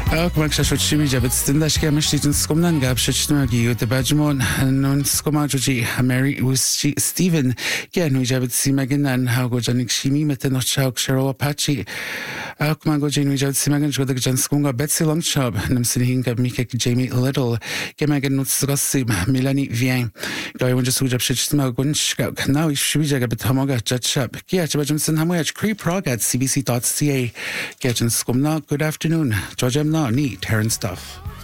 Mag se siide bet stindas ke meslín skomnan gab sečnagi de Bajmon non skomaji Mary Stephen gen nu jabet simagin an ha go janik shimi met no chak shero Apache man go jenu jabet simagin go de jan skunga Betsy Longchop nam sin hinga Mike Jamie Little gemagen nutz rasim Melanie Vien go won just ujab sechma gunshka now shwija gabet hamaga jatshap ge jabem sin hamoyach creprog at cbc.ca get skomna. Good afternoon. George M. Ni, Terran Stuff.